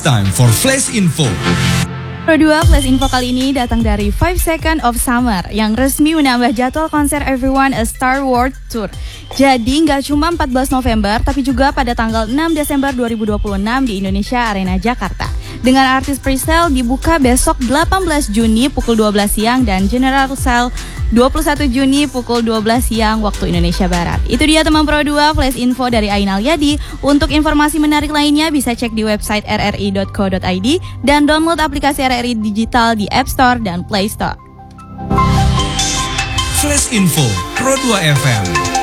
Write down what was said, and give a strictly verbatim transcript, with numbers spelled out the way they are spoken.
time for Flash Info. Pro dua Flash Info kali ini datang dari Five Seconds of Summer yang resmi menambah jadwal konser Everyone A Star World Tour. Jadi nggak cuma empat belas November, tapi juga pada tanggal enam Desember dua ribu dua puluh enam di Indonesia Arena Jakarta. Dengan artis presale dibuka besok delapan belas Juni pukul dua belas siang dan general sale dua puluh satu Juni pukul dua belas siang waktu Indonesia Barat. Itu dia teman Pro dua Flash Info dari Ainal Yadi. Untuk informasi menarik lainnya bisa cek di website r r i dot co dot i d dan download aplikasi R R I Digital di App Store dan Play Store. Flash Info Pro dua F M.